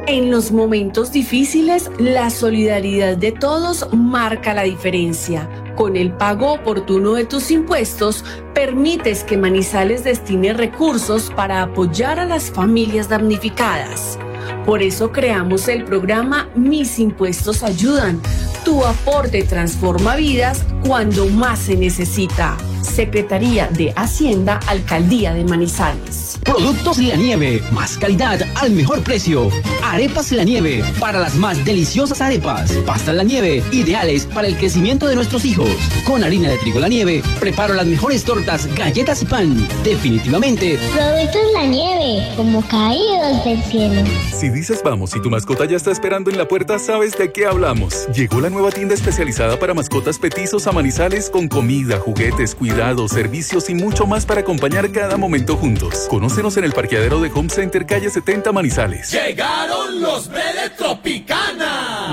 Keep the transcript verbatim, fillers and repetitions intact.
En los momentos difíciles, la solidaridad de todos marca la diferencia. Con el pago oportuno de tus impuestos, permites que Manizales destine recursos para apoyar a las familias damnificadas. Por eso creamos el programa Mis Impuestos Ayudan. Tu aporte transforma vidas cuando más se necesita. Secretaría de Hacienda, Alcaldía de Manizales. Productos La Nieve, más calidad al mejor precio. Arepas La Nieve, para las más deliciosas arepas. Pastas La Nieve, ideales para el crecimiento de nuestros hijos. Con harina de trigo La Nieve, preparo las mejores tortas, galletas y pan. Definitivamente. Productos La Nieve, como caídos del cielo. Si dices vamos y tu mascota ya está esperando en la puerta, sabes de qué hablamos. Llegó la nueva tienda especializada para mascotas petizos a Manizales con comida, juguetes, cuidados, servicios y mucho más para acompañar cada momento juntos. Conócenos en el parqueadero de Home Center, calle setenta, Manizales. Llegaron los Bele Tropicana.